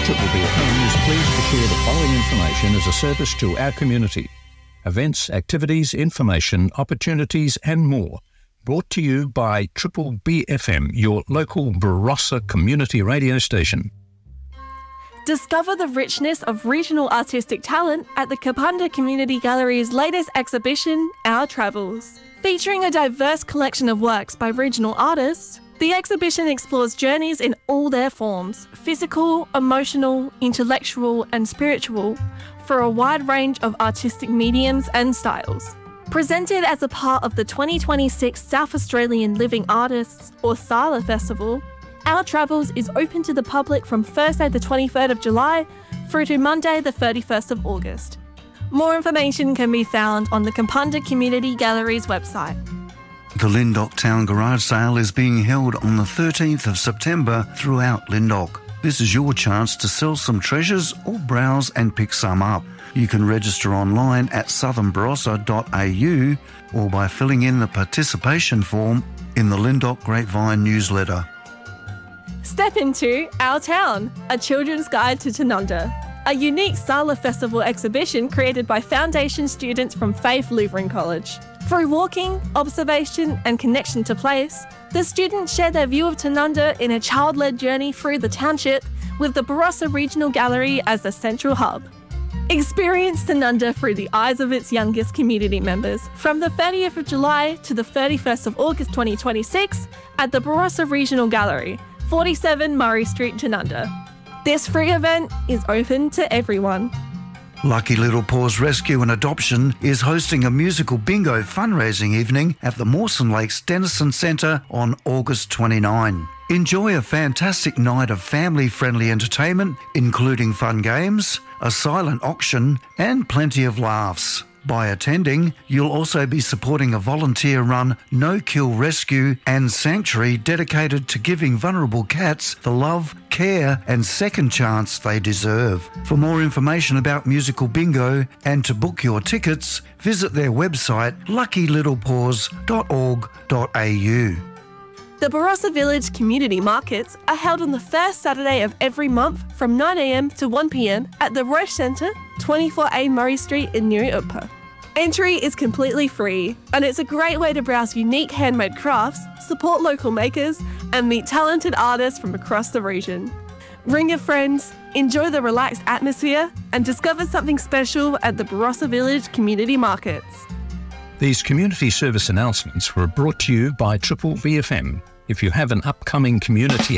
Triple B FM is pleased to share the following information as a service to our community. Events, activities, information, opportunities and more. Brought to you by Triple B FM, your local Barossa community radio station. Discover the richness of regional artistic talent at the Kapunda Community Gallery's latest exhibition, Our Travels. Featuring a diverse collection of works by regional artists, the exhibition explores journeys in all their forms, physical, emotional, intellectual and spiritual, for a wide range of artistic mediums and styles. Presented as a part of the 2026 South Australian Living Artists, or SALA Festival, Our Travels is open to the public from Thursday the 23rd of July through to Monday the 31st of August. More information can be found on the Kapunda Community Gallery's website. The Lyndoch Town Garage Sale is being held on the 13th of September throughout Lyndoch. This is your chance to sell some treasures or browse and pick some up. You can register online at southernbarossa.au or by filling in the participation form in the Lyndoch Grapevine newsletter. Step into Our Town, a children's guide to Tanunda, a unique SALA Festival exhibition created by Foundation students from Faith Lutheran College. Through walking, observation and connection to place, the students share their view of Tanunda in a child-led journey through the township with the Barossa Regional Gallery as the central hub. Experience Tanunda through the eyes of its youngest community members from the 30th of July to the 31st of August 2026 at the Barossa Regional Gallery, 47 Murray Street, Tanunda. This free event is open to everyone. Lucky Little Paws Rescue and Adoption is hosting a musical bingo fundraising evening at the Mawson Lakes Denison Centre on August 29. Enjoy a fantastic night of family-friendly entertainment, including fun games, a silent auction and plenty of laughs. By attending, you'll also be supporting a volunteer-run no-kill rescue and sanctuary dedicated to giving vulnerable cats the love, care and second chance they deserve. For more information about Musical Bingo and to book your tickets, visit their website luckylittlepaws.org.au. The Barossa Village Community Markets are held on the first Saturday of every month from 9 a.m. to 1 p.m. at the Roche Centre, 24A Murray Street in New Utpa. Entry is completely free, and it's a great way to browse unique handmade crafts, support local makers, and meet talented artists from across the region. Bring your friends, enjoy the relaxed atmosphere, and discover something special at the Barossa Village Community Markets. These community service announcements were brought to you by Triple B FM. If you have an upcoming community